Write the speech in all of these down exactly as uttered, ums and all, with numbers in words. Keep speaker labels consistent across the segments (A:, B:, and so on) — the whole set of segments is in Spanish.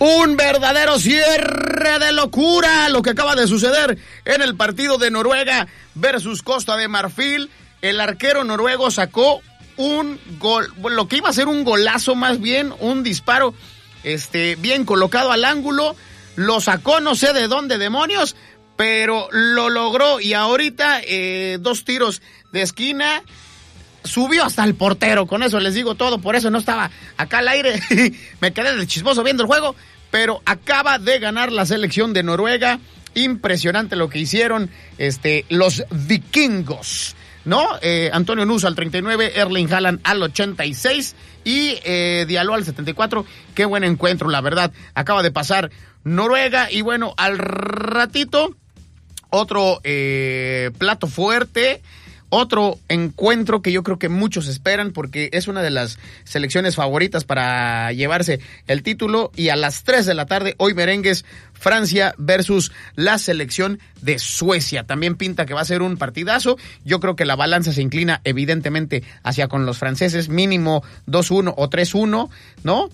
A: Un verdadero cierre de locura lo que acaba de suceder en el partido de Noruega versus Costa de Marfil. El arquero noruego sacó un gol, lo que iba a ser un golazo más bien, un disparo este, bien colocado al ángulo. Lo sacó no sé de dónde demonios, pero lo logró y ahorita eh, dos tiros de esquina. Subió hasta el portero, con eso les digo todo, por eso no estaba acá al aire, me quedé de chismoso viendo el juego, pero acaba de ganar la selección de Noruega, impresionante lo que hicieron este, los vikingos, ¿no? Eh, Antonio Nusso al treinta y nueve, Erling Haaland al ochenta y seis y eh, Diallo al setenta y cuatro, qué buen encuentro, la verdad, acaba de pasar Noruega y bueno, al ratito, otro eh, plato fuerte. Otro encuentro que yo creo que muchos esperan porque es una de las selecciones favoritas para llevarse el título. Y a las tres de la tarde, hoy merengues, Francia versus la selección de Suecia. También pinta que va a ser un partidazo. Yo creo que la balanza se inclina evidentemente hacia con los franceses, mínimo dos uno o tres uno, ¿no?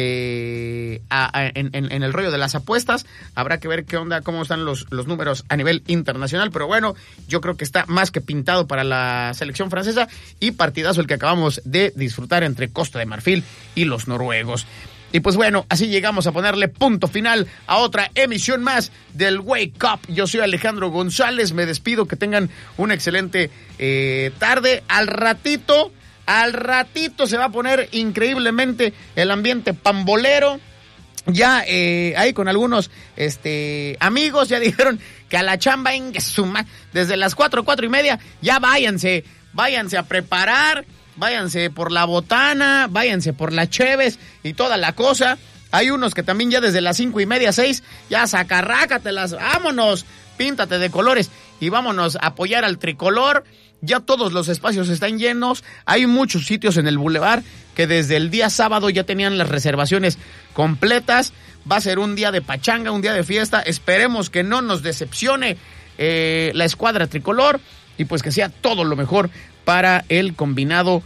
A: Eh, a, a, en, en, en el rollo de las apuestas habrá que ver qué onda, cómo están los, los números a nivel internacional, pero bueno, yo creo que está más que pintado para la selección francesa y partidazo el que acabamos de disfrutar entre Costa de Marfil y los noruegos. Y pues bueno, así llegamos a ponerle punto final a otra emisión más del Wake Up. Yo soy Alejandro González, me despido, que tengan una excelente eh, tarde. Al ratito Al ratito se va a poner increíblemente el ambiente pambolero. Ya eh, ahí con algunos este, amigos ya dijeron que a la chamba en suma, desde las cuatro, cuatro y media, ya váyanse, váyanse a preparar, váyanse por la botana, váyanse por las cheves y toda la cosa. Hay unos que también ya desde las cinco y media, seis, ya sacarrácatelas, vámonos, píntate de colores y vámonos a apoyar al tricolor. Ya todos los espacios están llenos, hay muchos sitios en el bulevar que desde el día sábado ya tenían las reservaciones completas. Va a ser un día de pachanga, un día de fiesta, esperemos que no nos decepcione eh, la escuadra tricolor y pues que sea todo lo mejor para el combinado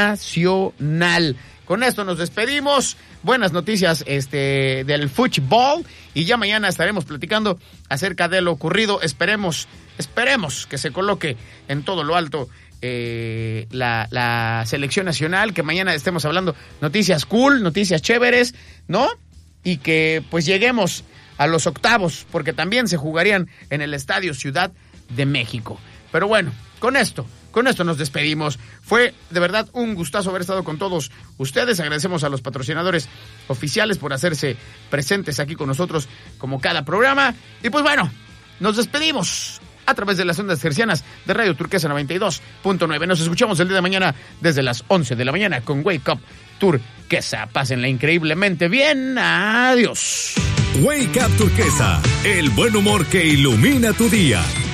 A: nacional. Con esto nos despedimos, buenas noticias este del fútbol y ya mañana estaremos platicando acerca de lo ocurrido. Esperemos, esperemos que se coloque en todo lo alto eh, la, la selección nacional, que mañana estemos hablando noticias cool, noticias chéveres, ¿no? Y que pues lleguemos a los octavos, porque también se jugarían en el Estadio Ciudad de México. Pero bueno, con esto... Con esto nos despedimos. Fue de verdad un gustazo haber estado con todos ustedes. Agradecemos a los patrocinadores oficiales por hacerse presentes aquí con nosotros como cada programa. Y pues bueno, nos despedimos a través de las ondas hercianas de Radio Turquesa noventa y dos punto nueve. Nos escuchamos el día de mañana desde las once de la mañana con Wake Up Turquesa. Pásenla increíblemente bien. Adiós.
B: Wake Up Turquesa, el buen humor que ilumina tu día.